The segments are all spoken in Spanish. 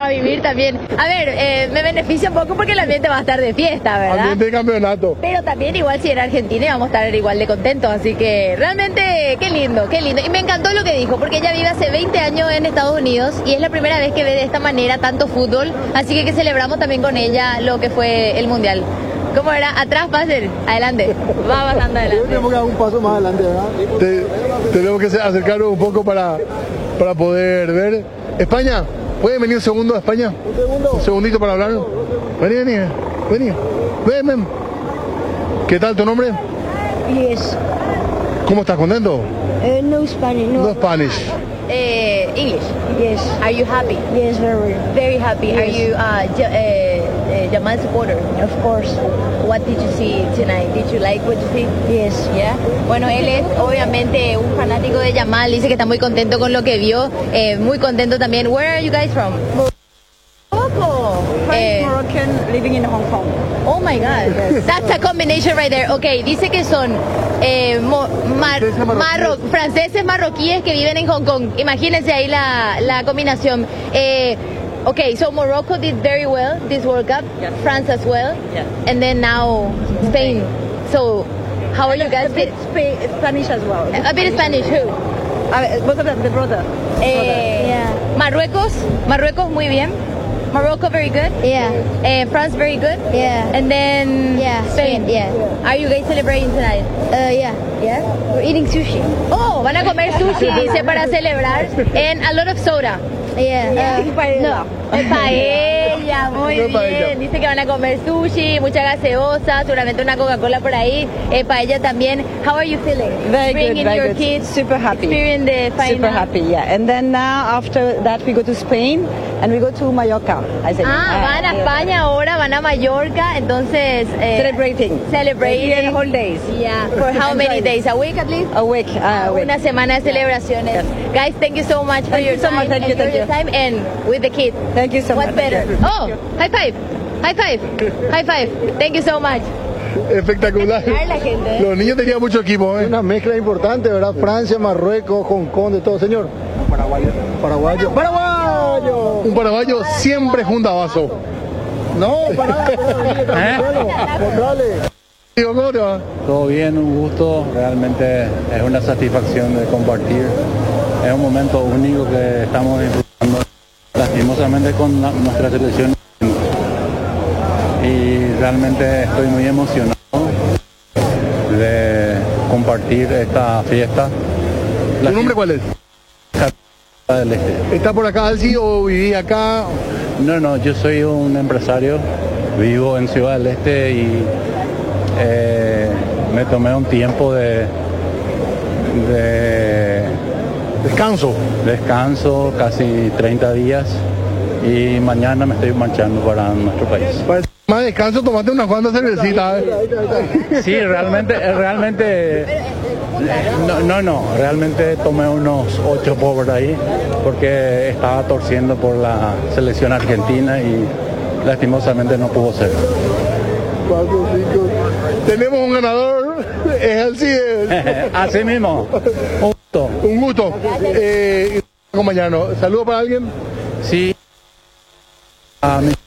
a vivir también. A ver, me beneficia un poco porque el ambiente va a estar de fiesta, ¿verdad? Ambiente de campeonato. Pero también igual si era Argentina vamos a estar igual de contentos, así que realmente qué lindo, qué lindo. Y me encantó lo que dijo, porque ella vive hace 20 años en Estados Unidos y es la primera vez que ve de esta manera tanto fútbol, así que celebramos también con ella lo que fue el Mundial. ¿Cómo era? ¿Atrás, Passer? Adelante. Va bastante adelante. Tenemos que dar un paso más adelante, ¿verdad? Tenemos que acercarnos un poco para poder ver. España, ¿pueden venir un segundo a España? Un segundo. Un segundito para hablar. Vení. Ven. ¿Qué tal tu nombre? Yes. ¿Cómo estás? ¿Contento? No Spanish. No Spanish. English. Yes. Are you happy? Yes, very. Very happy. Yes. Are you Jamal supporter? Of course. What did you see tonight? Did you like what you see? Yes. Yeah. Bueno, él es obviamente un fanático de Yamal, dice que está muy contento con lo que vio, muy contento también. Where are you guys from? Morocco. Moroccan living in Hong Kong. Oh my God, that's a combination right there. Okay, dice que son franceses marroquíes que viven en Hong Kong. Imagínense ahí la combinación. Okay, so Morocco did very well this World Cup. Yes. France as well. Yes. And then now Spain. So how are you guys? A bit Spanish as well. A bit Spanish. Who? Both of them, the brother. Yeah. Marruecos muy bien. Morocco very good. Yeah. France very good. Yeah. And then Yeah. Spain. Yeah. Are you guys celebrating tonight? Yeah. Yes. We're eating sushi. Oh, van a comer sushi, dice, para celebrar. And a lot of soda. Yeah. No. Paella, muy bien. Dice que van a comer sushi, mucha gaseosa, seguramente una Coca-Cola por ahí. Paella también. How are you feeling? Very Bringing good, very your good. kids, Super happy. Experiencing the final. Super happy, yeah. And then now after that we go to Spain and we go to Mallorca. I said, Van a España ahora, van a Mallorca, entonces celebrating. Celebrating. Whole days. Yeah. For how many days? A week at least? A week. Una semana de celebraciones. Yes. Guys, thank you so much for Thank your you so time. much. Thank you, Enjoy thank your you. time and with the kids. Thank you so What's much. better? Oh, high five. High five. High five. Thank you so much. Espectacular. La gente, Los niños tenían mucho equipo, Una mezcla importante, ¿verdad? Francia, Marruecos, Hong Kong, de todo, señor. Paraguayo. Un paraguayo siempre junta vaso. No, para nada. Mostrale. Digo, ¿cómo te va? Todo bien, un gusto, realmente es una satisfacción de compartir. Es un momento único que estamos disfrutando lastimosamente con nuestra selección y realmente estoy muy emocionado de compartir esta fiesta. ¿Tu nombre cuál es? Del Este. ¿Está por acá, Alci, o viví acá? No, yo soy un empresario, vivo en Ciudad del Este y me tomé un tiempo de descanso, casi 30 días, y mañana me estoy marchando para nuestro país. Más descanso, tomate unas cuantas cervecitas. Sí, realmente realmente tomé unos 8 por ahí, porque estaba torciendo por la selección argentina y lastimosamente no pudo ser. 4, 5. Tenemos un ganador, es Alci. Así mismo, un gusto. Un gusto. Acompañarnos. ¿Saludo para alguien? Sí. A mi...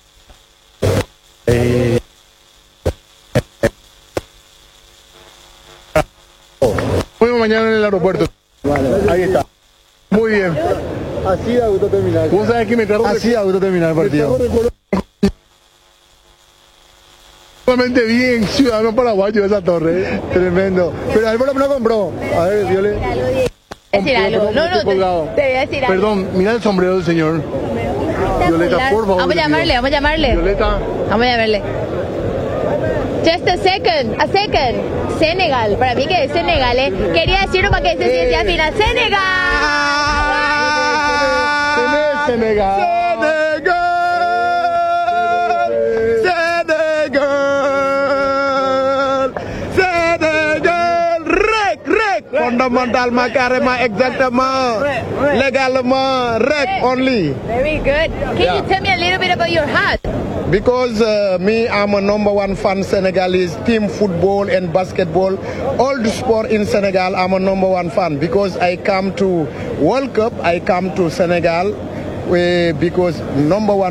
Nos vemos mañana en el aeropuerto. Ahí está. Muy bien. Así da gusto terminar. ¿Vos sabés que me trajo? Así da gusto terminar el partido. Realmente bien ciudadano paraguayo esa torre. Tremendo. Pero a ver, no compró. A ver, Viole. Decir algo. No, te voy a decir algo. Perdón, mira el sombrero del señor. Violeta, por favor. Vamos a llamarle. Violeta. Vamos a llamarle. Just a second. Senegal. Para mí que es Senegal, Quería decirlo para que se decía al final. ¡Senegal! Senegal. Fondamentalement, carrément, exactement, légalement, rec only. Very good. Can you tell me a little bit about your hat? Because me, I'm a #1 fan Senegalese team football and basketball. All the sport in Senegal, I'm a #1 fan. Because I come to World Cup, I come to Senegal because #1